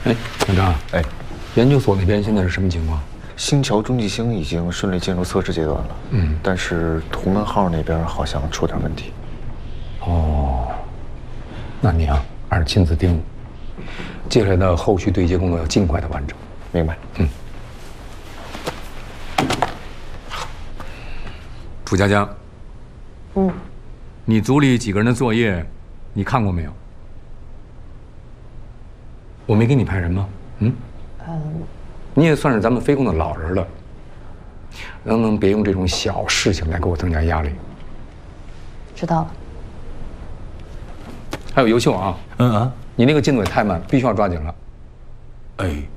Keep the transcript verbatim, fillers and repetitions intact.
哎，小张， 哎， 研究所那边现在是什么情况？ 星桥中继星已经顺利进入测试阶段了。嗯，但是图门号那边好像出点问题。 哦，那你啊，还是亲自盯。接下来的后续对接工作要尽快的完成。 明白。 嗯。楚佳佳。嗯。你组里几个人的作业，你看过没有？我没给你派人吗？嗯。嗯。你也算是咱们飞控的老人了，能不能别用这种小事情来给我增加压力？ 知道了。 还有优秀啊。 嗯啊。 你那个进度也太慢，必须要抓紧了。 哎。